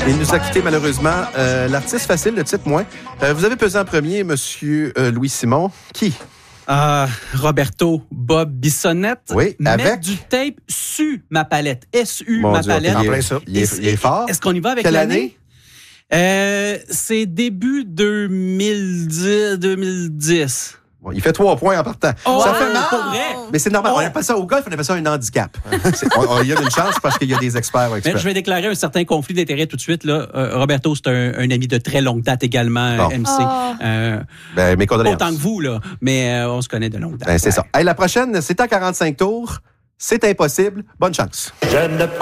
Il nous a quitté malheureusement. L'artiste facile, le titre moins. Vous avez pesé en premier, Monsieur Louis Simon. Qui? Roberto Bob Bissonnette. Oui, avec Mettre du tape sur ma palette. S-U, Mon ma Dieu, palette. il est fort. Est-ce qu'on y va avec Quelle l'année? C'est début 2010. Bon, il fait 3 points en partant. Oh, ça fait mal. pour vrai. Mais c'est normal. On appelle ça au golf, on appelle ça un handicap. Il y a une chance parce qu'il y a des experts. Mais je vais déclarer un certain conflit d'intérêts tout de suite. Là. Roberto, c'est un ami de très longue date également, Bon. MC. Mes condoléances. Autant que vous, là, mais on se connaît de longue date. C'est ça. Hey, la prochaine, c'est à 45 tours. C'est impossible. Bonne chance.